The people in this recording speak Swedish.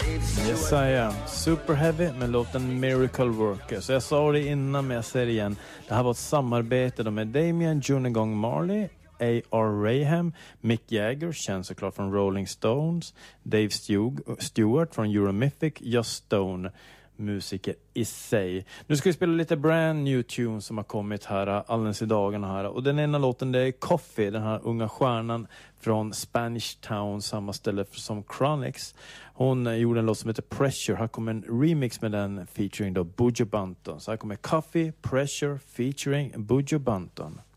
Yes I am. Super Heavy med låten Miracle Worker. Så jag sa det innan men jag säger det igen. Det här var ett samarbete med Damien Junegong Marley, A.R. Raham, Mick Jagger, känd såklart från Rolling Stones, Dave Stewart från Euromythic, Just Stone, musiker i sig. Nu ska vi spela lite brand new tunes som har kommit här alldeles i dagarna här. Och den ena låten det är Coffee, den här unga stjärnan från Spanish Town, samma ställe som Chronix. Hon gjorde en låt som heter Pressure. Här kommer en remix med den featuring då Buju Banton. Så här kommer Coffee, Pressure featuring Buju Banton.